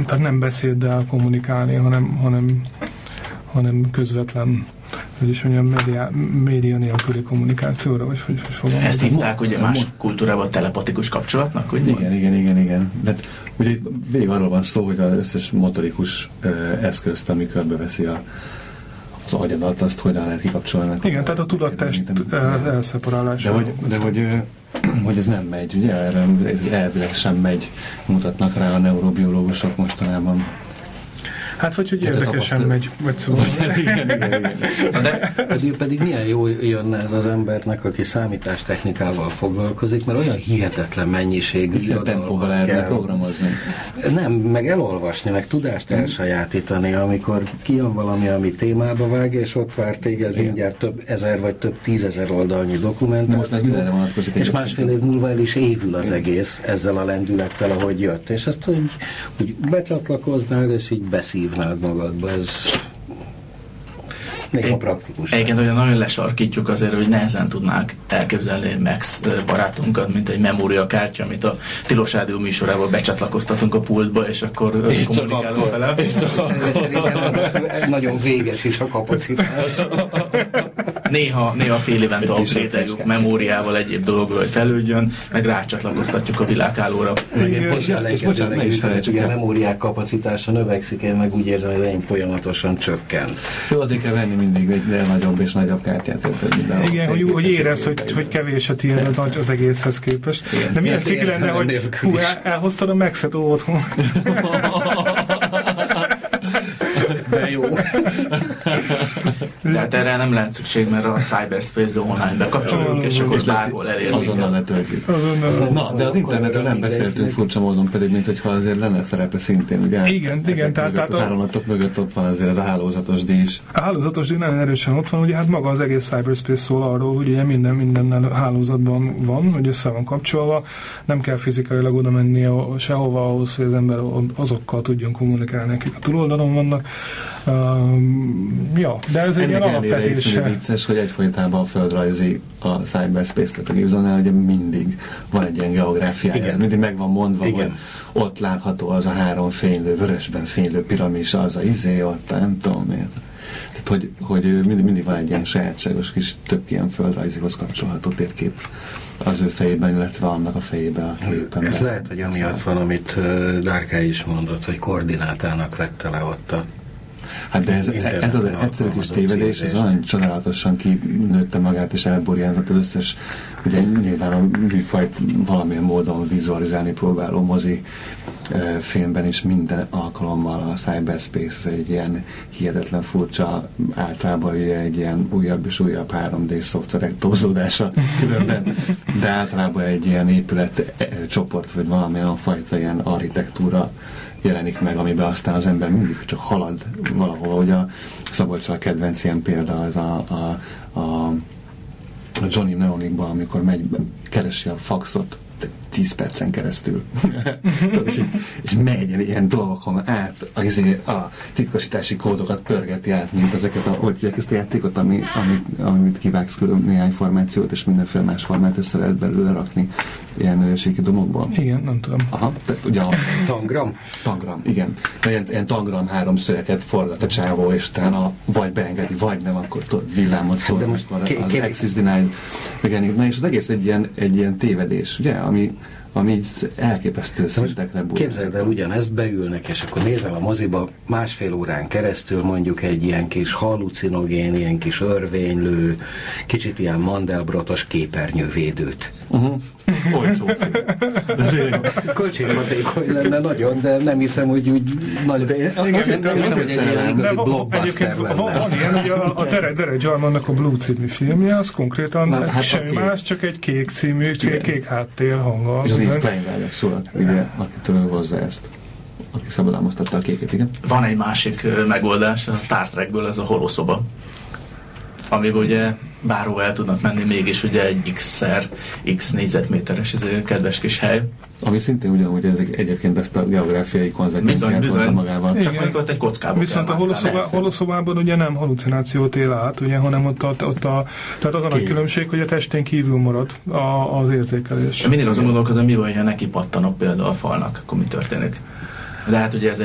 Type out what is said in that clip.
tehát nem beszéddel kommunikálni, hanem közvetlen, vagyis mondjam, média nélküli kommunikációra, vagy hogy fogalmazom. Ezt hívták ugye más kultúrában telepatikus kapcsolatnak, hogy Igen. De ugye végig arról van szó, hogy az összes motorikus eszközt, ami körbeveszi az agyadat, azt hogyan lehet kikapcsolni. Igen, tehát a tudattest elszeparálása. De hogy ez nem megy, ugye? Erre elvileg sem megy, mutatnak rá a neurobiológusok mostanában. Hát vagy, hogy érdekesen megy, vagy szóval. Igen. Pedig milyen jó jönne ez az embernek, aki számítástechnikával foglalkozik, mert olyan hihetetlen mennyiségű tempóval lehetne programozni. Nem, meg elolvasni, meg tudást elsajátítani, amikor kijön valami, ami témába vág, és ott vár téged mindjárt több ezer vagy több tízezer oldalnyi dokumentáció. És másfél év múlva el is évül az egész ezzel a lendülettel, ahogy jött. És ezt úgy becsatlakoznál, és így beszívnád magadba. Ez néha praktikus. Egyébként olyan nagyon lesarkítjuk azért, hogy nehezen tudnák elképzelni Max barátunkat, mint egy memóriakártya, amit a Tilos Rádió műsorában becsatlakoztatunk a pultba, és akkor kommunikálunk vele. Szerintem nagyon véges is a kapacitás. Néha fél évente upgrade-eljük memóriával egyéb dologról, hogy fejlődjön, meg rácsatlakoztatjuk a világhálóra. Ugye a memóriák kapacitása növekszik, én meg úgy érzem, hogy az enyém folyamatosan csökken. Jó, azért kell venni mindig egy nagyobb és nagyobb kártyát. Igen, hogy érezd, hogy kevés a tiéd az egészhez képest. De milyen ciki lenne, hogy elhoztad a Max-et otthon. De jó. De hát erre nem lehet szükség, mert a Cyberspace-be online bekapcsoljuk, és akkor bárhol elérjük. Azonnal letöltjük. Na, de az internetről nem beszéltünk furcsa módon, pedig mint hogyha azért lenne szerepe szintén, ugye? Igen. Tehát az államatok mögött ott van azért ez a hálózatos díj is. A hálózatos díj nagyon erősen ott van, ugye hát maga az egész Cyberspace szól arról, hogy ugye minden hálózatban van, hogy össze van kapcsolva, nem kell fizikailag oda mennie sehova ahhoz, hogy az ember azokkal tudjon kommunikálni, akik a túloldalon vannak. De ez egy ilyen alapvetése. Ennek vicces, hogy egyfolytában a földrajzi a Cyberspace, tehát a Gibsonnál ugye mindig van egy ilyen geográfiája, mindig meg van mondva, hogy ott látható az a 3 fénylő, vörösben fénylő piramis, az a ott nem tudom miért. Tehát, hogy mindig van egy ilyen sajátságos kis több ilyen földrajzihoz kapcsolható térkép az ő fejében, illetve annak a fejében a képen. Ez lehet, hogy amiatt van, amit Dárkály is mondott, hogy koordinátának vette le ott a hát de ez az egyszerű kis tévedés, ez olyan csodálatosan kinőtte magát és elburjánzott az összes, ugye nyilván a műfajt valamilyen módon vizualizálni próbáló mozi filmben is minden alkalommal a Cyberspace az egy ilyen hihetetlen furcsa, általában egy ilyen újabb és újabb 3D szoftverek tózódása különben, de általában egy ilyen épület csoport, vagy valamilyen fajta ilyen architektúra jelenik meg, amiben aztán az ember mindig csak halad valahol, hogy a Szabolcsal a kedvenc ilyen példa az a Johnny Mnemonicban, amikor keresi a faxot 10 percen keresztül. és megy ilyen dolgokon át, a titkosítási kódokat pörgeti át, mint ezeket ezt a játékot, amit kivágsz néhány formációt, és mindenféle más formát össze lehet belőle rakni ilyen síki domokból. Igen, nem tudom. Aha, tehát ugye Tangram? Tangram, igen. Ilyen tangram 3 szöveget forgat a csávó, és utána vagy beengedi, vagy nem, akkor villámot szól, akkor az access denied. Na és az egész egy ilyen tévedés, ugye, ami elképesztő szintekre bújt. Képzeld el, ugyanezt beülnek, és akkor nézel a moziba másfél órán keresztül mondjuk egy ilyen kis hallucinogén, ilyen kis örvénylő, kicsit ilyen Mandelbrot-os képernyővédőt. Olcsó film. Költséghatékony lenne nagyon, de nem hiszem, hogy úgy nagy... Nem hiszem, hogy egy ilyen igazi blockbuster lenne. Van ilyen, hogy a Derek Jarmannak a Blue című filmje, az konkrétan semmi más, csak egy kék című, kék háttér hanggal. És az Yves Kleinwagen szól, ugye, akitől ő hozza ezt. Aki szabadalmaztatta a kéket, igen. Van egy másik megoldás, a Star Trekből, ez a holoszoba, amiben ugye bárhol el tudnak menni, mégis ugye egy x négyzetméteres ez egy kedves kis hely. Ami szintén ugyanúgy egyébként ezt a geográfiai konzekvenciát hozza magával. Csak mondjuk ott egy kockába viszont a holoszobában ugye nem hallucinációt él át, ugye, hanem tehát az a nagy különbség, hogy a testén kívül marad az érzékelés. Mindig azon gondolkozom, mi van, ha neki pattanok például a falnak, akkor mi történik? De hát ugye ez